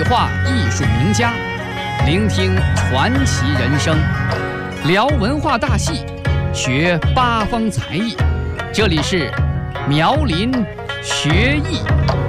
化艺术名家，聆听传奇人生，聊文化大戏，学八方才艺。这里是苗林学艺。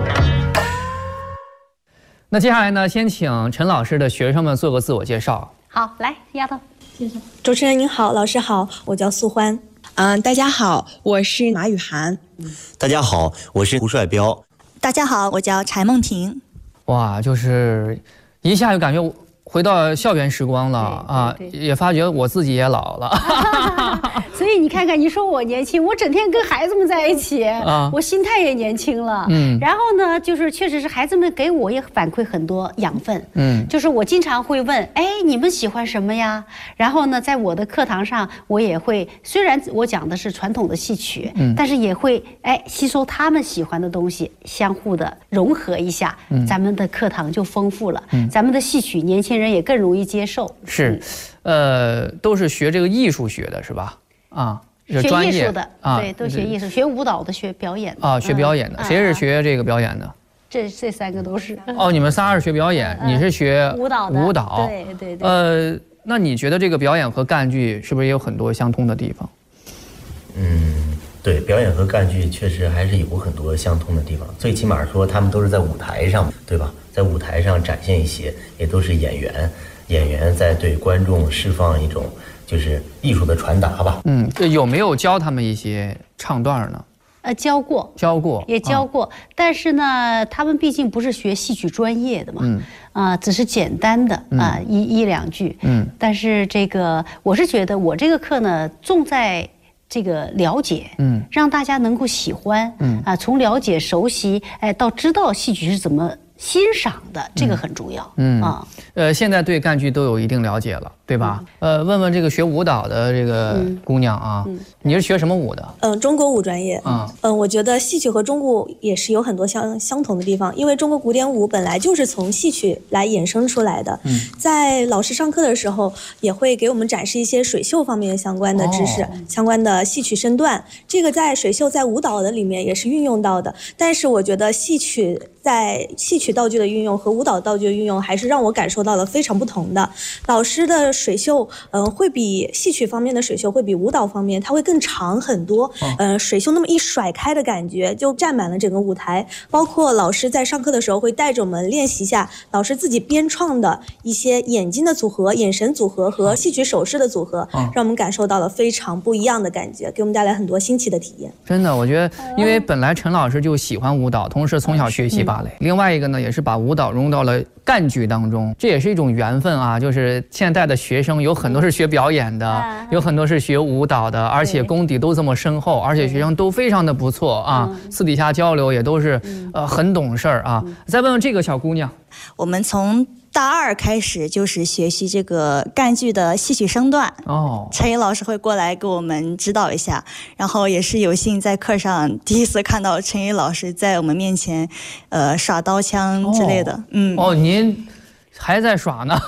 那接下来呢，先请陈老师的学生们做个自我介绍。 好，来，丫头介绍。 主持人您好，老师好，我叫素欢。 大家好，我是马雨涵。 大家好，我是胡帅彪。 大家好，我叫柴梦婷。 哇，就是一下就感觉回到校园时光了啊，也发觉我自己也老了。 所以你看看，你说我年轻，我整天跟孩子们在一起，我心态也年轻了。然后呢，就是确实是孩子们给我也反馈很多养分。就是我经常会问，哎，你们喜欢什么呀？然后呢，在我的课堂上，我也会，虽然我讲的是传统的戏曲，但是也会吸收他们喜欢的东西，相互的融合一下，咱们的课堂就丰富了。咱们的戏曲年轻人也更容易接受。 是，都是学这个艺术学的是吧？啊， 学艺术的啊， 对，都学艺术，学舞蹈的，学表演的啊，学表演的。谁是学这个表演的？ 这三个都是。 哦，你们仨是学表演，你是学舞蹈的。 舞蹈， 对。 那你觉得这个表演和赣剧是不是也有很多相通的地方？ 对，表演和赣剧确实还是有很多相通的地方。最起码说，他们都是在舞台上，对吧？在舞台上展现一些，也都是演员在对观众释放一种就是艺术的传达吧。 有没有教他们一些唱段呢？ 教过，也教过，但是呢，他们毕竟不是学戏曲专业的嘛，只是简单的一两句，但是这个我是觉得我这个课呢，重在这个了解，让大家能够喜欢，从了解熟悉，到知道戏曲是怎么欣赏的，这个很重要。 现在对赣剧都有一定了解了，对吧？问问这个学舞蹈的这个姑娘啊，你是学什么舞的？ 中国舞专业。我觉得戏曲和中国舞也是有很多相同的地方，因为中国古典舞本来就是从戏曲来衍生出来的。在老师上课的时候，也会给我们展示一些水袖方面相关的知识，相关的戏曲身段。这个在水袖在舞蹈的里面也是运用到的，但是我觉得戏曲道具的运用和舞蹈道具的运用还是让我感受到了非常不同的。老师的水袖会比戏曲方面的水袖会比舞蹈方面它会更长很多。水袖那么一甩开的感觉就占满了整个舞台，包括老师在上课的时候会带着我们练习一下老师自己编创的一些眼睛的组合、眼神组合和戏曲手势的组合，让我们感受到了非常不一样的感觉，给我们带来很多新奇的体验。 真的，我觉得因为本来陈老师就喜欢舞蹈，同时从小学习芭蕾，另外一个呢也是把舞蹈融入到了赣剧当中，这也是一种缘分啊。就是现在的学生有很多是学表演的，有很多是学舞蹈的，而且功底都这么深厚，而且学生都非常的不错啊。私底下交流也都是很懂事儿啊。再问问这个小姑娘， 我们从大2开始就是学习这个赣剧的戏曲身段。陈怡老师会过来给我们指导一下，然后也是有幸在课上第一次看到陈怡老师在我们面前耍刀枪之类的。 您还在耍呢？